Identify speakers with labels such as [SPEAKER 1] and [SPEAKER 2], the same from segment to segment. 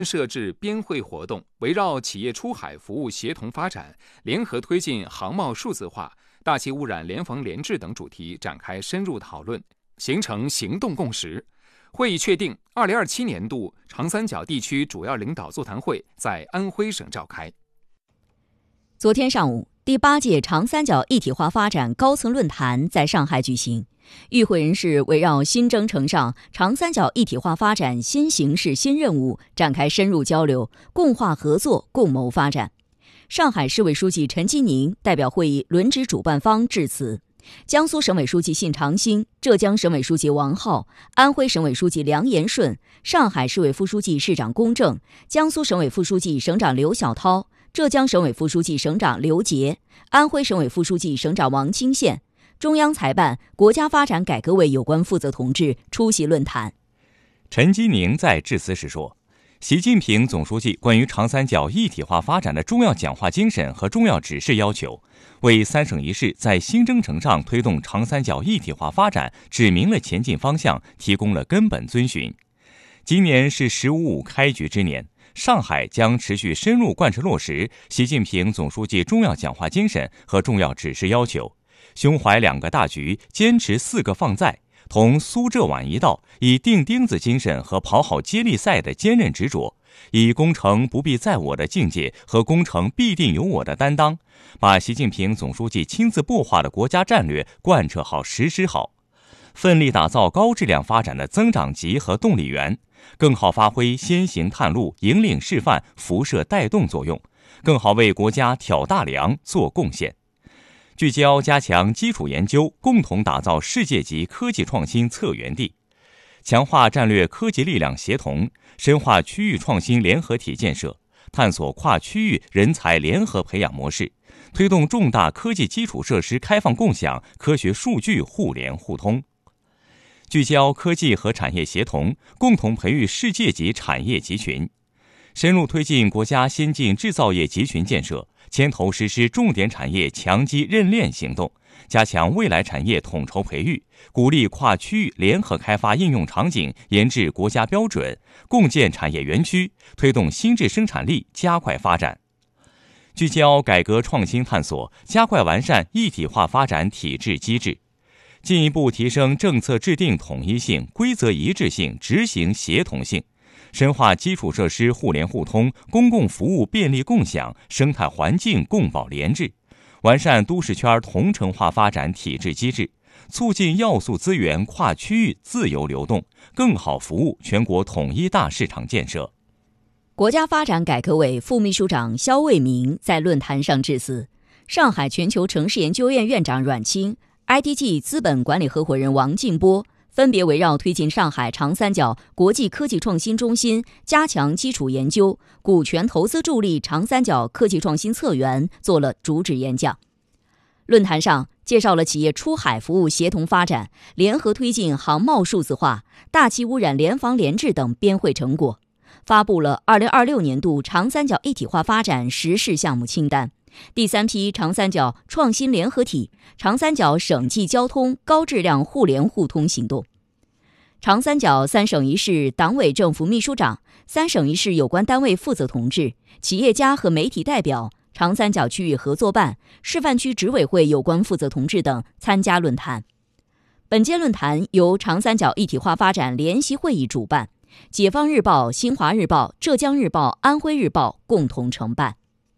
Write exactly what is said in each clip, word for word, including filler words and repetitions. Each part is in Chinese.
[SPEAKER 1] 设置边会活动，围绕企业出海服务协同发展、联合推进航贸数字化、大气污染联防联治等主题展开深入讨论，形成行动共识。会议确定，二零二七年度长三角地区主要领导座谈会在安徽省召开。
[SPEAKER 2] 昨天上午，第八届长三角一体化发展高层论坛在上海举行。与会人士围绕新征程上长三角一体化发展新形势新任务展开深入交流，共话合作，共谋发展。上海市委书记陈基宁代表会议轮值主办方致辞，江苏省委书记信长兴、浙江省委书记王浩、安徽省委书记梁延顺、上海市委副书记市长龚正、江苏省委副书记省长刘晓涛、浙江省委副书记省长刘杰、安徽省委副书记省长王清宪、中央财办、国家发展改革委有关负责同志出席论坛。
[SPEAKER 3] 陈基宁在致辞时说，习近平总书记关于长三角一体化发展的重要讲话精神和重要指示要求，为三省一市在新征程上推动长三角一体化发展指明了前进方向，提供了根本遵循。今年是十五五开局之年，上海将持续深入贯彻落实习近平总书记重要讲话精神和重要指示要求，胸怀两个大局，坚持四个放在，同苏浙皖一道，以钉钉子精神和跑好接力赛的坚韧执着，以攻城不必在我的境界和攻城必定有我的担当，把习近平总书记亲自擘画的国家战略贯彻好实施好，奋力打造高质量发展的增长极和动力源，更好发挥先行探路、引领示范、辐射带动作用，更好为国家挑大梁做贡献。聚焦加强基础研究，共同打造世界级科技创新策源地，强化战略科技力量协同，深化区域创新联合体建设，探索跨区域人才联合培养模式，推动重大科技基础设施开放共享、科学数据互联互通。聚焦科技和产业协同，共同培育世界级产业集群，深入推进国家先进制造业集群建设，牵头实施重点产业强基认链行动，加强未来产业统筹培育，鼓励跨区域联合开发应用场景研制国家标准，共建产业园区，推动新质生产力加快发展。聚焦改革创新探索，加快完善一体化发展体制机制，进一步提升政策制定统一性、规则一致性、执行协同性，深化基础设施互联互通、公共服务便利共享、生态环境共保联治，完善都市圈同城化发展体制机制，促进要素资源跨区域自由流动，更好服务全国统一大市场建设。
[SPEAKER 2] 国家发展改革委副秘书长肖卫民在论坛上致辞，上海全球城市研究院院长阮清、I D G 资本管理合伙人王劲波分别围绕推进上海长三角国际科技创新中心加强基础研究、股权投资助力长三角科技创新策源做了主旨演讲。论坛上介绍了企业出海服务协同发展、联合推进航贸数字化、大气污染联防联治等边会成果，发布了二零二六年度长三角一体化发展实事项目清单，第三批长三角创新联合体、长三角省际交通高质量互联互通行动。长三角三省一市党委政府秘书长、三省一市有关单位负责同志、企业家和媒体代表、长三角区域合作办、示范区执委会有关负责同志等参加论坛。本届论坛由长三角一体化发展联席会议主办，解放日报、新华日报、浙江日报、安徽日报共同承办。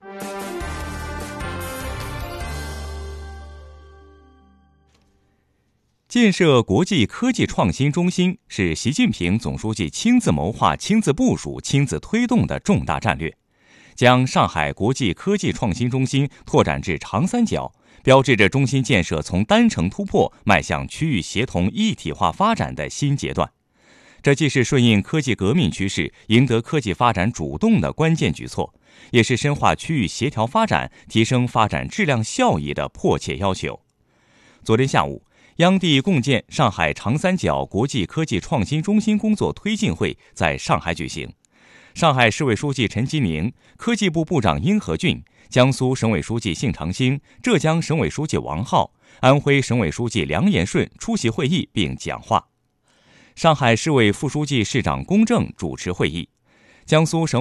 [SPEAKER 3] 建设国际科技创新中心是习近平总书记亲自谋划、亲自部署、亲自推动的重大战略，将上海国际科技创新中心拓展至长三角，标志着中心建设从单城突破迈向区域协同一体化发展的新阶段。这既是顺应科技革命趋势、赢得科技发展主动的关键举措，也是深化区域协调发展、提升发展质量效益的迫切要求。昨天下午，央地共建上海长三角国际科技创新中心工作推进会在上海举行。上海市委书记陈吉宁、科技部部长殷和俊、江苏省委书记信长兴、浙江省委书记王浩、安徽省委书记梁延顺出席会议并讲话。上海市委副书记、市长龚正主持会议。江苏省